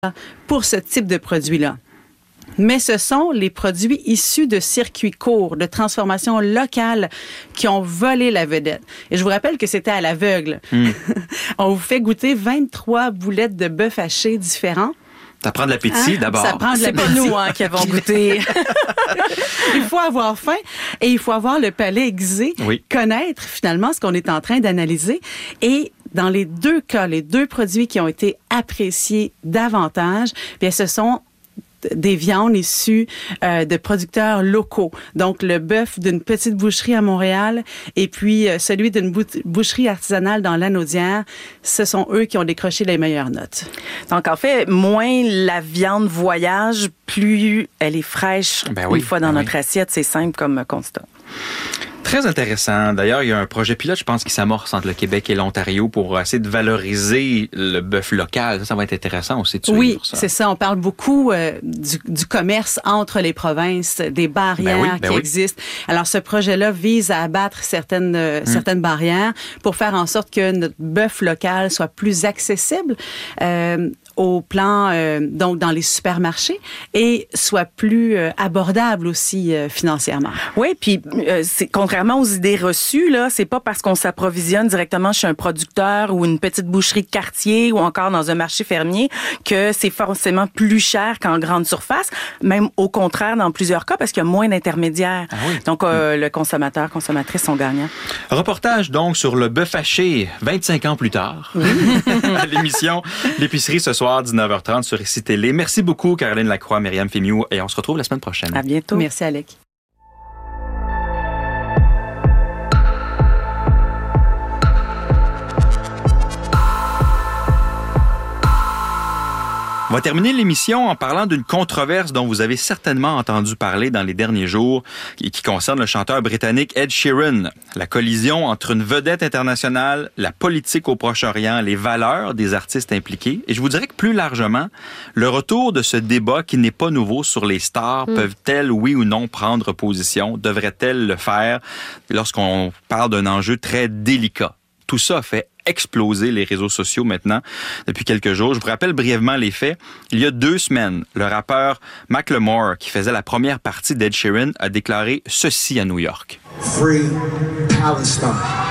pour ce type de produit-là. Mais ce sont les produits issus de circuits courts, de transformation locale qui ont volé la vedette. Et je vous rappelle que c'était à l'aveugle. On vous fait goûter 23 boulettes de bœuf haché différents. Ça prend de l'appétit d'abord. Ça prend de l'appétit. C'est pas nous qui avons goûté. Il faut avoir faim et il faut avoir le palais aiguisé, connaître finalement ce qu'on est en train d'analyser. Et dans les deux cas, les deux produits qui ont été appréciés davantage, bien, ce sont des viandes issues de producteurs locaux. Donc, le bœuf d'une petite boucherie à Montréal et puis celui d'une boucherie artisanale dans Lanaudière, ce sont eux qui ont décroché les meilleures notes. Donc, en fait, moins la viande voyage, plus elle est fraîche une fois dans notre assiette. C'est simple comme constat. Très intéressant. D'ailleurs, il y a un projet pilote, je pense, qui s'amorce entre le Québec et l'Ontario pour essayer de valoriser le bœuf local. Ça va être intéressant aussi de suivre ça. C'est ça. On parle beaucoup du commerce entre les provinces, des barrières qui existent. Alors, ce projet-là vise à abattre certaines barrières pour faire en sorte que notre bœuf local soit plus accessible au plan, donc dans les supermarchés, et soit plus abordable aussi financièrement. Oui, puis c'est contrairement aux idées reçues, là, c'est pas parce qu'on s'approvisionne directement chez un producteur ou une petite boucherie de quartier ou encore dans un marché fermier que c'est forcément plus cher qu'en grande surface, même au contraire dans plusieurs cas parce qu'il y a moins d'intermédiaires. Donc le consommateur, consommatrice sont gagnants. Reportage donc sur le bœuf haché 25 ans plus tard. L'émission L'épicerie ce soir 19h30 sur ICI Télé. Merci beaucoup Caroline Lacroix, Myriam Fémiou et on se retrouve la semaine prochaine. À bientôt. Merci Alec. On va terminer l'émission en parlant d'une controverse dont vous avez certainement entendu parler dans les derniers jours et qui concerne le chanteur britannique Ed Sheeran. La collision entre une vedette internationale, la politique au Proche-Orient, les valeurs des artistes impliqués. Et je vous dirais que plus largement, le retour de ce débat qui n'est pas nouveau sur les stars, peuvent-elles, oui ou non, prendre position? Devraient-elles le faire lorsqu'on parle d'un enjeu très délicat? Tout ça a fait exploser les réseaux sociaux maintenant depuis quelques jours. Je vous rappelle brièvement les faits. Il y a 2 semaines, le rappeur Macklemore, qui faisait la première partie d'Ed Sheeran, a déclaré ceci à New York. Free Palestine.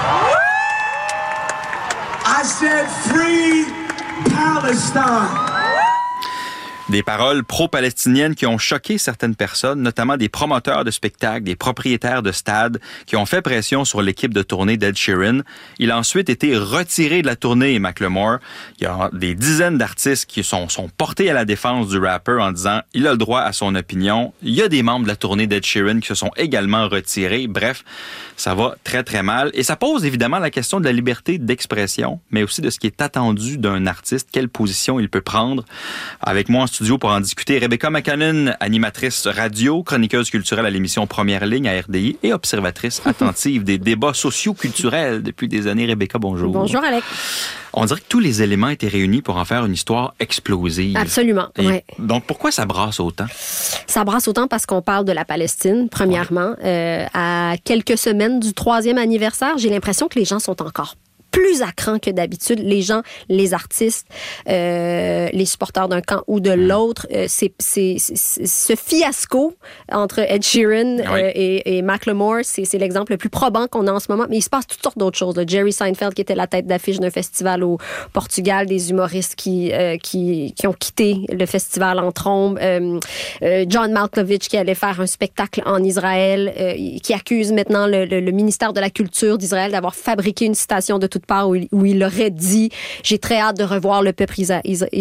I said free Palestine. Des paroles pro-palestiniennes qui ont choqué certaines personnes, notamment des promoteurs de spectacles, des propriétaires de stades, qui ont fait pression sur l'équipe de tournée d'Ed Sheeran. Il a ensuite été retiré de la tournée, Macklemore. Il y a des dizaines d'artistes qui sont portés à la défense du rappeur en disant il a le droit à son opinion. Il y a des membres de la tournée d'Ed Sheeran qui se sont également retirés. Bref, ça va très, très mal. Et ça pose évidemment la question de la liberté d'expression, mais aussi de ce qui est attendu d'un artiste, quelle position il peut prendre. Avec moi en studio pour en discuter, Rebecca McCannon, animatrice radio, chroniqueuse culturelle à l'émission Première Ligne à RDI et observatrice attentive des débats socio-culturels depuis des années. Rebecca, bonjour. Bonjour, Alec. On dirait que tous les éléments étaient réunis pour en faire une histoire explosive. Absolument, oui. Donc, pourquoi ça brasse autant? Ça brasse autant parce qu'on parle de la Palestine, premièrement. À quelques semaines du 3e anniversaire, j'ai l'impression que les gens sont encore plus à cran que d'habitude. Les gens, les artistes, les supporters d'un camp ou de l'autre, c'est ce fiasco entre Ed Sheeran et Macklemore, c'est l'exemple le plus probant qu'on a en ce moment. Mais il se passe toutes sortes d'autres choses. Jerry Seinfeld qui était la tête d'affiche d'un festival au Portugal, des humoristes qui ont quitté le festival en trombe, John Malkovich qui allait faire un spectacle en Israël, qui accuse maintenant le ministère de la Culture d'Israël d'avoir fabriqué une citation de toute part où il aurait dit « J'ai très hâte de revoir le peuple israélien »,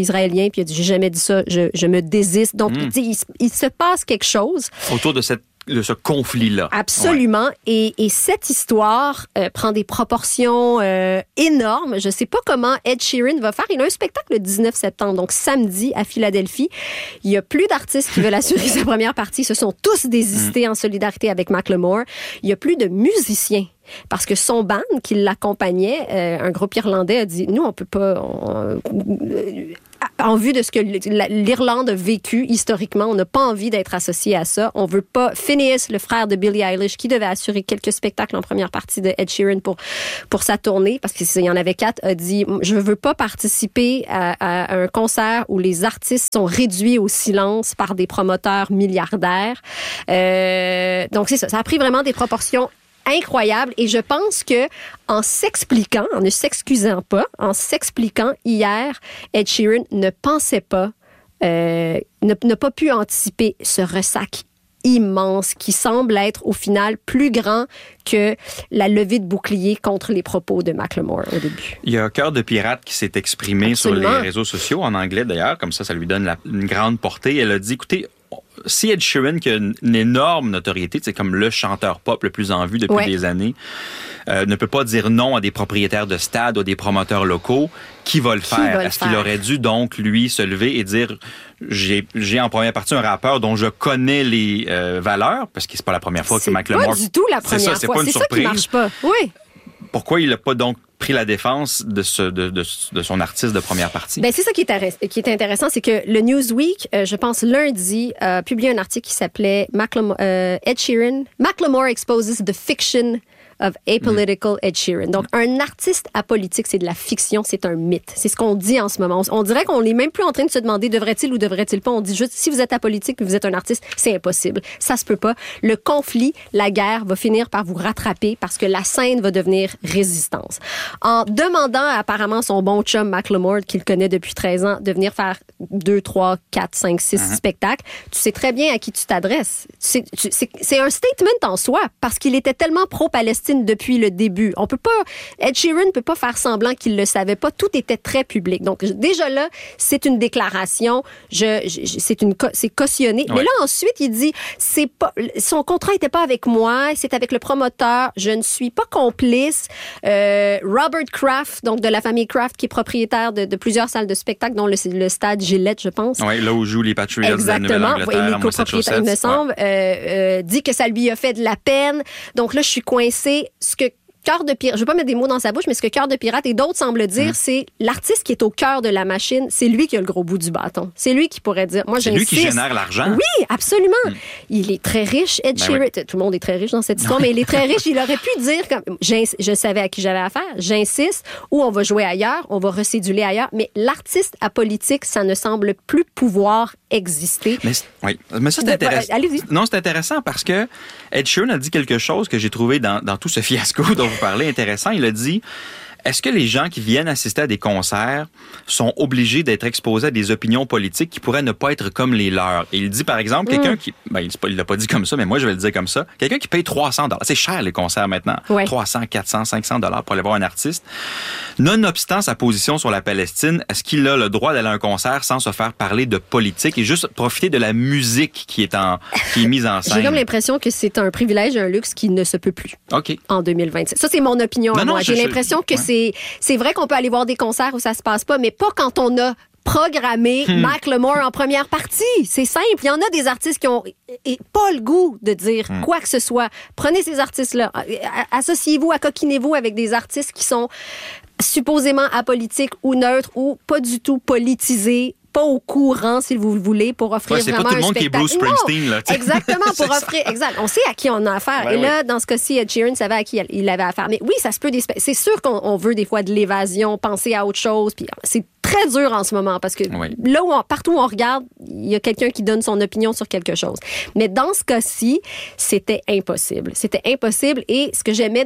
puis il a dit « J'ai jamais dit ça, je me désiste ». Donc, il se passe quelque chose. Autour de ce conflit-là. Absolument. Ouais. Et cette histoire prend des proportions énormes. Je sais pas comment Ed Sheeran va faire. Il a un spectacle le 19 septembre, donc samedi, à Philadelphie. Il y a plus d'artistes qui veulent assurer sa première partie. Ce sont tous désistés en solidarité avec Macklemore. Il y a plus de musiciens parce que son band qui l'accompagnait, un groupe irlandais, a dit, nous, on peut pas... en vue de ce que l'Irlande a vécu historiquement, on n'a pas envie d'être associé à ça. On veut pas... Phineas, le frère de Billie Eilish, qui devait assurer quelques spectacles en première partie de Ed Sheeran pour sa tournée, parce qu'il y en avait 4, a dit, je veux pas participer à un concert où les artistes sont réduits au silence par des promoteurs milliardaires. Donc c'est ça. Ça a pris vraiment des proportions incroyable. Et je pense que en s'expliquant, en ne s'excusant pas, en s'expliquant hier, Ed Sheeran ne pensait pas, n'a pas pu anticiper ce ressac immense qui semble être au final plus grand que la levée de bouclier contre les propos de Macklemore au début. Il y a Cœur de Pirate qui s'est exprimé Absolument. sur les réseaux sociaux, en anglais d'ailleurs, comme ça lui donne une grande portée. Elle a dit, écoutez, si Ed Sheeran, qui a une énorme notoriété, c'est comme le chanteur pop le plus en vue depuis des années, ne peut pas dire non à des propriétaires de stades ou à des promoteurs locaux, qui va le faire? Est-ce qu'il aurait dû donc, lui, se lever et dire, j'ai en première partie un rappeur dont je connais les valeurs, parce que c'est pas la première fois que Macklemore... C'est pas du tout la première fois. Pas une c'est surprise. Ça qui marche pas. Oui. Pourquoi il n'a pas donc pris la défense de son artiste de première partie? Ben c'est ça qui est intéressant, c'est que le Newsweek, je pense lundi, a publié un article qui s'appelait Ed Sheeran, Macklemore exposes the fiction of apolitical Ed Sheeran. Donc, un artiste apolitique, c'est de la fiction, c'est un mythe. C'est ce qu'on dit en ce moment. On dirait qu'on n'est même plus en train de se demander devrait-il ou devrait-il pas. On dit juste, si vous êtes apolitique et vous êtes un artiste, c'est impossible. Ça se peut pas. Le conflit, la guerre va finir par vous rattraper parce que la scène va devenir résistance. En demandant apparemment son bon chum Macklemore, qu'il connaît depuis 13 ans, de venir faire 2, 3, 4, 5, 6 spectacles, tu sais très bien à qui tu t'adresses. C'est un statement en soi parce qu'il était tellement pro-Palestine depuis le début. On peut pas, Ed Sheeran ne peut pas faire semblant qu'il le savait pas. Tout était très public. Donc, déjà là, c'est une déclaration. C'est cautionné. Ouais. Mais là, ensuite, il dit, son contrat était pas avec moi, c'est avec le promoteur. Je ne suis pas complice. Robert Kraft, donc de la famille Kraft, qui est propriétaire de plusieurs salles de spectacle, dont le stade Gillette, je pense. Oui, là où jouent les Patriots de la Nouvelle-Angleterre. Les copropriétaires, il me semble, dit que ça lui a fait de la peine. Donc là, je suis coincée. Ce que Cœur de Pirate, je ne veux pas mettre des mots dans sa bouche, mais ce que Cœur de Pirate et d'autres semblent dire, c'est l'artiste qui est au cœur de la machine, c'est lui qui a le gros bout du bâton. C'est lui qui pourrait dire, moi j'insiste. C'est lui qui génère l'argent. Oui, absolument. Il est très riche, Ed Sheeran. Oui. Tout le monde est très riche dans cette histoire, mais il est très riche. Il aurait pu dire, je savais à qui j'avais affaire, j'insiste, ou on va jouer ailleurs, on va recéduler ailleurs, mais l'artiste apolitique, ça ne semble plus pouvoir exister. Mais ça, c'est intéressant. Allez-y. Non, c'est intéressant parce que Ed Sheeran a dit quelque chose que j'ai trouvé dans tout ce fiasco dont vous parlez intéressant. Il a dit, est-ce que les gens qui viennent assister à des concerts sont obligés d'être exposés à des opinions politiques qui pourraient ne pas être comme les leurs? Et il dit, par exemple, quelqu'un qui... il l'a pas dit comme ça, mais moi, je vais le dire comme ça. Quelqu'un qui paye $300. C'est cher, les concerts, maintenant. Ouais. 300, 400, $500 pour aller voir un artiste. Nonobstant sa position sur la Palestine, est-ce qu'il a le droit d'aller à un concert sans se faire parler de politique et juste profiter de la musique qui est mise en scène? J'ai comme l'impression que c'est un privilège, un luxe qui ne se peut plus. OK. En 2027. Ça, c'est mon opinion à moi. J'ai l'impression que c'est vrai qu'on peut aller voir des concerts où ça se passe pas, mais pas quand on a programmé Macklemore en première partie. C'est simple. Il y en a des artistes qui ont pas le goût de dire quoi que ce soit. Prenez ces artistes-là. Associez-vous, accoquinez-vous avec des artistes qui sont supposément apolitiques ou neutres ou pas du tout politisés, pas au courant, si vous le voulez, pour offrir vraiment un spectacle. C'est pas tout le monde qui est Bruce Springsteen, là. Exactement, pour offrir... Exact. On sait à qui on a affaire. Ouais, et là, dans ce cas-ci, Ed Sheeran savait à qui il avait affaire. Mais oui, ça se peut... C'est sûr qu'on veut des fois de l'évasion, penser à autre chose, puis c'est très dur en ce moment, parce que là, partout où on regarde, il y a quelqu'un qui donne son opinion sur quelque chose. Mais dans ce cas-ci, c'était impossible. C'était impossible. Et ce que j'aimais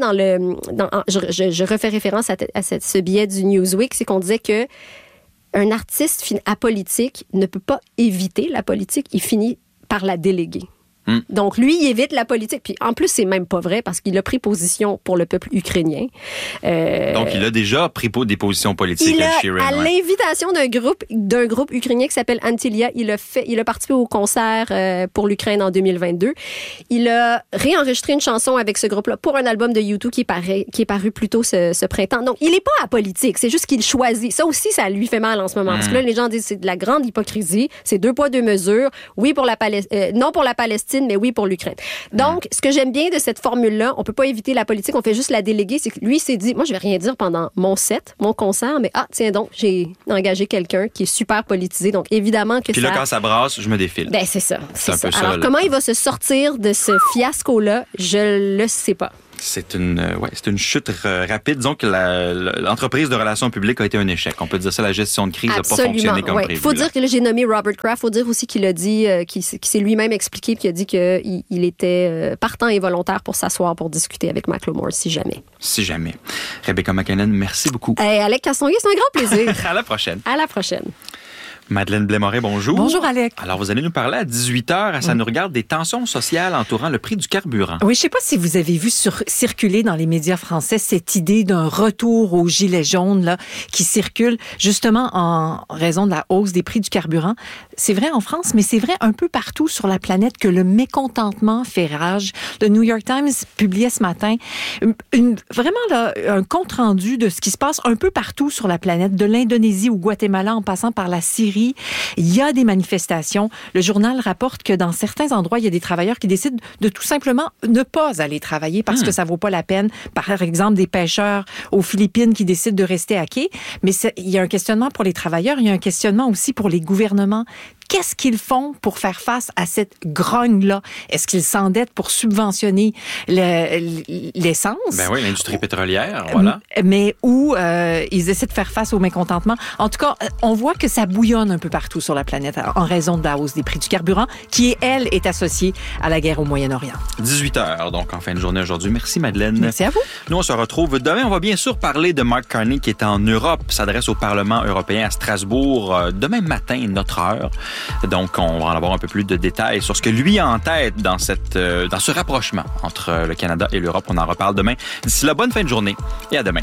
je refais référence à ce billet du Newsweek, c'est qu'on disait que un artiste apolitique ne peut pas éviter la politique, il finit par la déléguer. Donc, lui, il évite la politique. Puis, en plus, c'est même pas vrai parce qu'il a pris position pour le peuple ukrainien. Donc, il a déjà pris des positions politiques, Ed Sheeran. À l'invitation d'un groupe ukrainien qui s'appelle Antilia, il a participé au concert pour l'Ukraine en 2022. Il a réenregistré une chanson avec ce groupe-là pour un album de U2 qui est paru plus tôt ce printemps. Donc, il est pas apolitique. C'est juste qu'il choisit. Ça aussi, ça lui fait mal en ce moment. Parce que là, les gens disent c'est de la grande hypocrisie. C'est 2 poids, 2 mesures. Oui, non pour la Palestine, Palestine, mais oui pour l'Ukraine. Donc, ce que j'aime bien de cette formule-là, on peut pas éviter la politique, on fait juste la déléguer, c'est que lui s'est dit, moi, je vais rien dire pendant mon concert, mais tiens donc, j'ai engagé quelqu'un qui est super politisé, donc évidemment que Puis là, quand ça brasse, je me défile. Ben, c'est ça. Un peu ça. Alors, comment il va se sortir de ce fiasco-là, je le sais pas. C'est une chute rapide. Disons que l'entreprise de relations publiques a été un échec. On peut dire ça, la gestion de crise n'a pas fonctionné comme prévu. Il faut dire que là, j'ai nommé Robert Kraft. Il faut dire aussi qu'il a dit, qu'il s'est lui-même expliqué, puis il a dit qu'il était partant et volontaire pour s'asseoir pour discuter avec Macklemore, si jamais. Si jamais. Rebecca McKinnon, merci beaucoup. Alec Castonguay, c'est un grand plaisir. À la prochaine. À la prochaine. Madeleine Blais-Moret, bonjour. Bonjour, Alec. Alors, vous allez nous parler à 18h, ça nous regarde des tensions sociales entourant le prix du carburant. Oui, je ne sais pas si vous avez vu circuler dans les médias français cette idée d'un retour aux gilets jaunes là, qui circule justement en raison de la hausse des prix du carburant. C'est vrai en France, mais c'est vrai un peu partout sur la planète que le mécontentement fait rage. Le New York Times publiait ce matin vraiment là, un compte-rendu de ce qui se passe un peu partout sur la planète, de l'Indonésie au Guatemala en passant par la Syrie. Il y a des manifestations. Le journal rapporte que dans certains endroits, il y a des travailleurs qui décident de tout simplement ne pas aller travailler parce que ça vaut pas la peine. Par exemple, des pêcheurs aux Philippines qui décident de rester à quai. Mais il y a un questionnement pour les travailleurs, il y a un questionnement aussi pour les gouvernements. Qu'est-ce qu'ils font pour faire face à cette grogne-là? Est-ce qu'ils s'endettent pour subventionner l'essence? Ben oui, l'industrie pétrolière, voilà. Mais où ils essaient de faire face au mécontentement. En tout cas, on voit que ça bouillonne un peu partout sur la planète en raison de la hausse des prix du carburant, qui, elle, est associée à la guerre au Moyen-Orient. 18h, donc en fin de journée aujourd'hui. Merci, Madeleine. Merci à vous. Nous, on se retrouve demain. On va bien sûr parler de Mark Carney qui est en Europe, s'adresse au Parlement européen à Strasbourg demain matin, notre heure. Donc, on va en avoir un peu plus de détails sur ce que lui a en tête dans ce rapprochement entre le Canada et l'Europe. On en reparle demain. D'ici là, bonne fin de journée et à demain.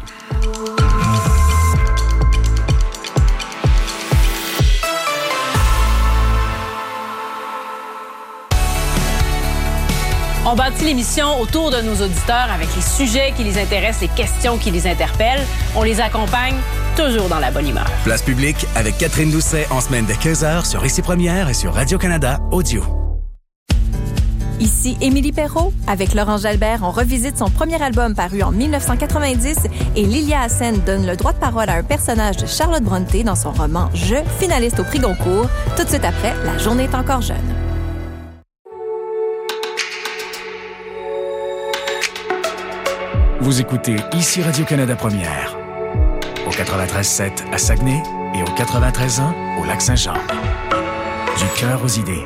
On bâtit l'émission autour de nos auditeurs avec les sujets qui les intéressent, les questions qui les interpellent. On les accompagne toujours dans la bonne humeur. Place publique avec Catherine Doucet en semaine dès 15h sur Ici Première et sur Radio-Canada Audio. Ici Émilie Perrault. Avec Laurent Jalbert, on revisite son premier album paru en 1990 et Lilia Hassen donne le droit de parole à un personnage de Charlotte Brontë dans son roman Je, finaliste au prix Goncourt. Tout de suite après, La journée est encore jeune. Vous écoutez Ici Radio-Canada Première, au 93.7 à Saguenay et au 93.1 au Lac-Saint-Jean. Du cœur aux idées.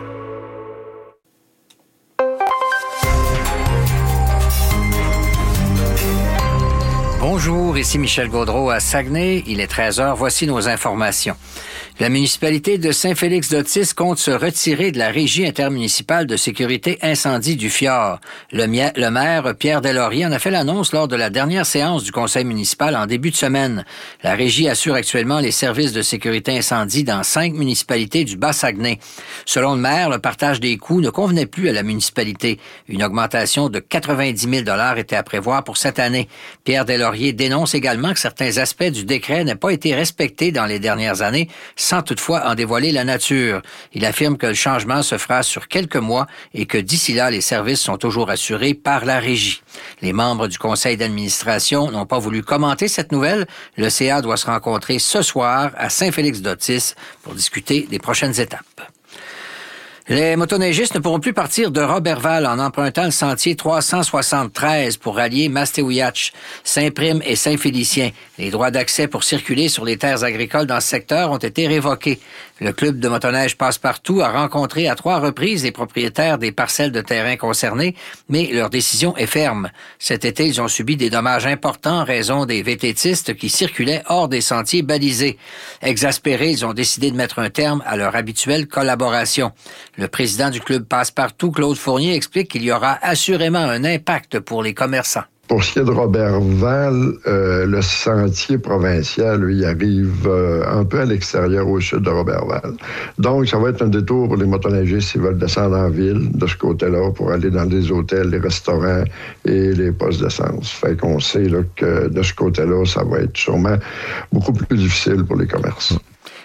Bonjour, ici Michel Gaudreau à Saguenay. Il est 13h. Voici nos informations. La municipalité de Saint-Félix-d'Otis compte se retirer de la Régie intermunicipale de sécurité incendie du Fjord. Le maire Pierre Deslauriers en a fait l'annonce lors de la dernière séance du conseil municipal en début de semaine. La Régie assure actuellement les services de sécurité incendie dans 5 municipalités du Bas-Saguenay. Selon le maire, le partage des coûts ne convenait plus à la municipalité. Une augmentation de 90 000 $ était à prévoir pour cette année. Pierre Deslauriers dénonce également que certains aspects du décret n'aient pas été respectés dans les dernières années, sans toutefois en dévoiler la nature. Il affirme que le changement se fera sur quelques mois et que d'ici là, les services sont toujours assurés par la Régie. Les membres du conseil d'administration n'ont pas voulu commenter cette nouvelle. Le CA doit se rencontrer ce soir à Saint-Félix-d'Otis pour discuter des prochaines étapes. Les motoneigistes ne pourront plus partir de Roberval en empruntant le sentier 373 pour rallier Mastéouiatch, Saint-Prime et Saint-Félicien. Les droits d'accès pour circuler sur les terres agricoles dans ce secteur ont été révoqués. Le club de motoneige Passe-Partout a rencontré à 3 reprises les propriétaires des parcelles de terrain concernées, mais leur décision est ferme. Cet été, ils ont subi des dommages importants en raison des vététistes qui circulaient hors des sentiers balisés. Exaspérés, ils ont décidé de mettre un terme à leur habituelle collaboration. Le président du club Passe-Partout, Claude Fournier, explique qu'il y aura assurément un impact pour les commerçants. Pour ce qui est de Roberval, le sentier provincial, lui, arrive un peu à l'extérieur, au sud de Roberval. Donc, ça va être un détour pour les motoneigistes s'ils veulent descendre en ville, de ce côté-là, pour aller dans les hôtels, les restaurants et les postes d'essence. Fait qu'on sait là, que de ce côté-là, ça va être sûrement beaucoup plus difficile pour les commerces.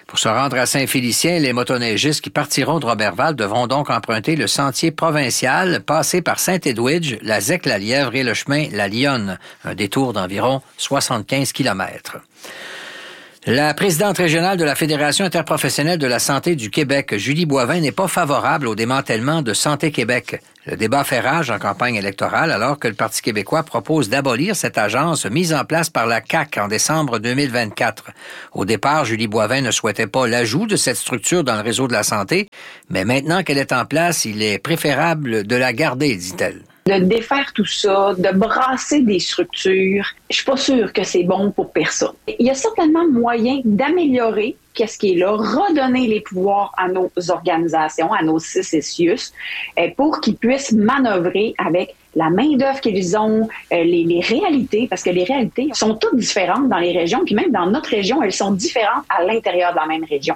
Pour se rendre à Saint-Félicien, les motoneigistes qui partiront de Roberval devront donc emprunter le sentier provincial, passer par Saint-Edwidge, la Zec-la-Lièvre et le chemin La Lyonne, un détour d'environ 75 km. La présidente régionale de la Fédération interprofessionnelle de la santé du Québec, Julie Boivin, n'est pas favorable au démantèlement de Santé Québec. Le débat fait rage en campagne électorale alors que le Parti québécois propose d'abolir cette agence mise en place par la CAQ en décembre 2024. Au départ, Julie Boivin ne souhaitait pas l'ajout de cette structure dans le réseau de la santé, mais maintenant qu'elle est en place, il est préférable de la garder, dit-elle. De défaire tout ça, de brasser des structures, je suis pas sûre que c'est bon pour personne. Il y a certainement moyen d'améliorer qu'est-ce qui est là, redonner les pouvoirs à nos organisations, à nos CCCIUS, pour qu'ils puissent manœuvrer avec la main-d'œuvre qu'ils ont, les réalités, parce que les réalités sont toutes différentes dans les régions, puis même dans notre région, elles sont différentes à l'intérieur de la même région.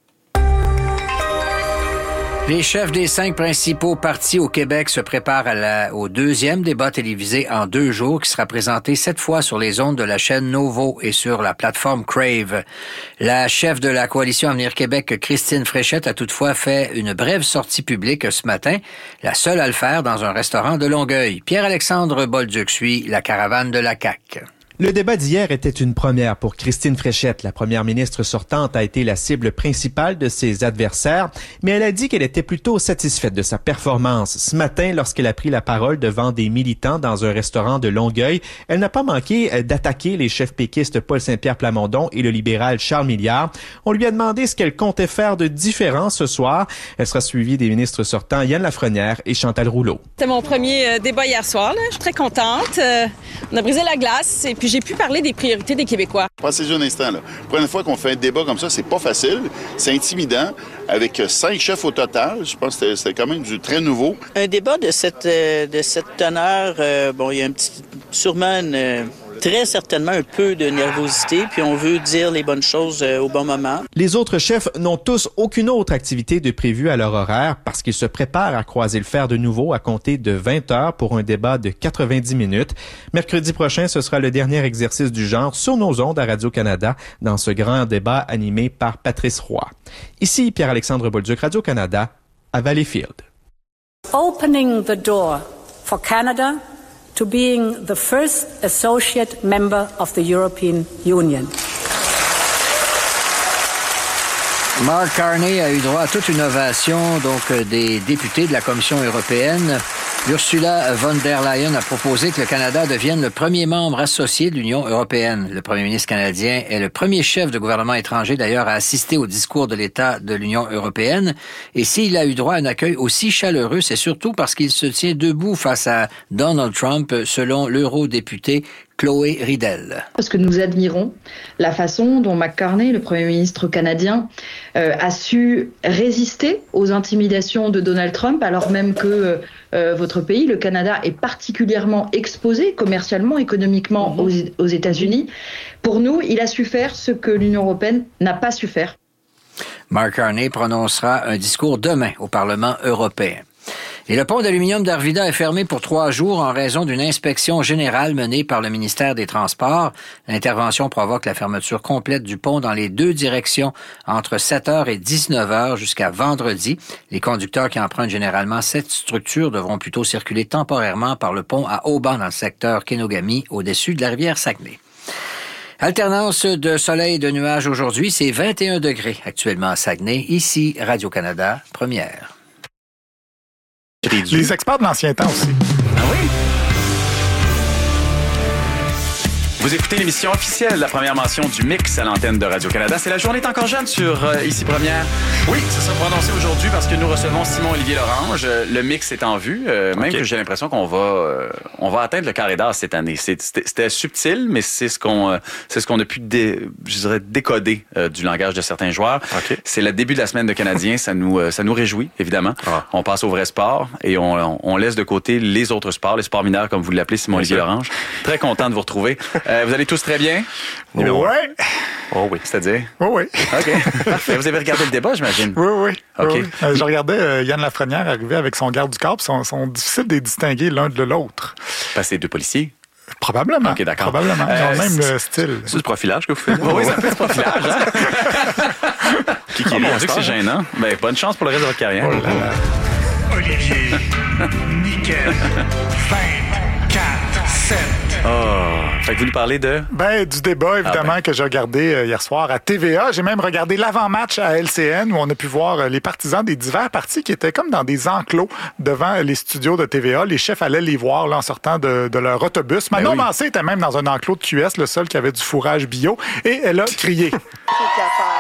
Les chefs des 5 principaux partis au Québec se préparent au deuxième débat télévisé en 2 jours qui sera présenté cette fois sur les ondes de la chaîne Novo et sur la plateforme Crave. La chef de la Coalition Avenir Québec, Christine Fréchette, a toutefois fait une brève sortie publique ce matin, la seule à le faire dans un restaurant de Longueuil. Pierre-Alexandre Bolduc suit la caravane de la CAQ. Le débat d'hier était une première pour Christine Fréchette. La première ministre sortante a été la cible principale de ses adversaires, mais elle a dit qu'elle était plutôt satisfaite de sa performance. Ce matin, lorsqu'elle a pris la parole devant des militants dans un restaurant de Longueuil, elle n'a pas manqué d'attaquer les chefs péquistes Paul Saint-Pierre Plamondon et le libéral Charles Milliard. On lui a demandé ce qu'elle comptait faire de différent ce soir. Elle sera suivie des ministres sortants Yann Lafrenière et Chantal Rouleau. C'était mon premier débat hier soir. Je suis très contente. On a brisé la glace et puis j'ai pu parler des priorités des Québécois. Pensez-y un instant. La première fois qu'on fait un débat comme ça, c'est pas facile, c'est intimidant. Avec 5 chefs au total, je pense que c'était quand même du très nouveau. Un débat de cette teneur, il y a sûrement très certainement un peu de nervosité, puis on veut dire les bonnes choses au bon moment. Les autres chefs n'ont tous aucune autre activité de prévue à leur horaire parce qu'ils se préparent à croiser le fer de nouveau à compter de 20 heures pour un débat de 90 minutes. Mercredi prochain, ce sera le dernier exercice du genre sur nos ondes à Radio-Canada dans ce grand débat animé par Patrice Roy. Ici Pierre-Alexandre Bolduc, Radio-Canada, à Valleyfield. Opening the door for Canada to being the first associate member of the European Union. Mark Carney a eu droit à toute une ovation des députés de la Commission européenne. Ursula von der Leyen a proposé que le Canada devienne le premier membre associé de l'Union européenne. Le premier ministre canadien est le premier chef de gouvernement étranger d'ailleurs à assister au discours de l'État de l'Union européenne. Et s'il a eu droit à un accueil aussi chaleureux, c'est surtout parce qu'il se tient debout face à Donald Trump, selon l'eurodéputé Chloé Ridel. Parce que nous admirons la façon dont Mark Carney, le Premier ministre canadien, a su résister aux intimidations de Donald Trump, alors même que votre pays, le Canada, est particulièrement exposé commercialement, économiquement aux États-Unis. Pour nous, il a su faire ce que l'Union européenne n'a pas su faire. Mark Carney prononcera un discours demain au Parlement européen. Et le pont d'aluminium d'Arvida est fermé pour 3 jours en raison d'une inspection générale menée par le ministère des Transports. L'intervention provoque la fermeture complète du pont dans les 2 directions entre 7h et 19h jusqu'à vendredi. Les conducteurs qui empruntent généralement cette structure devront plutôt circuler temporairement par le pont à Auban dans le secteur Kenogami au-dessus de la rivière Saguenay. Alternance de soleil et de nuages aujourd'hui, c'est 21 degrés actuellement à Saguenay. Ici, Radio-Canada, première. Les experts de l'ancien temps aussi. Ah oui? Vous écoutez l'émission officielle, la première mention du mix à l'antenne de Radio-Canada. C'est la journée est encore jeune sur Ici Première. Oui, ça sera prononcé aujourd'hui parce que nous recevons Simon-Olivier Lorange. Le mix est en vue, même que j'ai l'impression qu'on va atteindre le carré d'as cette année. C'était subtil, mais c'est ce qu'on a pu décoder du langage de certains joueurs. Okay. C'est le début de la semaine de Canadiens, ça nous réjouit, évidemment. Ah. On passe au vrai sport et on laisse de côté les autres sports, les sports mineurs, comme vous l'appelez, Simon-Olivier Lorange. Très content de vous retrouver. Vous allez tous très bien? Oui. Oh oui. C'est-à-dire? Oui. OK. Parfait. Vous avez regardé le débat, j'imagine? Oui. OK. Oui. Je regardais Yann Lafrenière arriver avec son garde du corps, ils sont difficiles de les distinguer l'un de l'autre. Parce que c'est 2 policiers. Probablement. OK, d'accord. Probablement. Ils ont même le style. C'est du profilage que vous faites? Oui, ça fait du profilage. Hein? Qui est mon Dieu que c'est gênant. Ben, bonne chance pour le reste de votre carrière. Oh là là. Olivier, nickel, 24, 7. Fait que vous nous parlez de... Du débat, évidemment, que j'ai regardé hier soir à TVA. J'ai même regardé l'avant-match à LCN où on a pu voir les partisans des divers partis qui étaient comme dans des enclos devant les studios de TVA. Les chefs allaient les voir là, en sortant de leur autobus. Manon Mancé était même dans un enclos de QS, le seul qui avait du fourrage bio, et elle a crié.